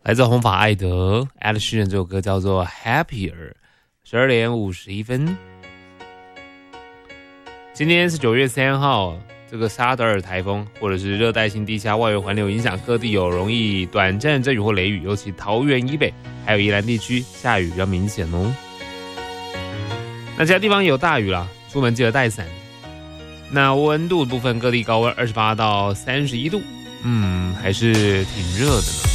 来自红发艾德 Ed Sheeran 这首歌叫做 Happier。 12点51分。今天是9月3号，这个沙德尔台风或者是热带性低压外围环流影响各地有容易短暂阵雨或雷雨，尤其桃园以北还有宜兰地区下雨比较明显哦。那其他地方也有大雨啦，出门记得带伞。那温度部分各地高温28到31度，还是挺热的呢。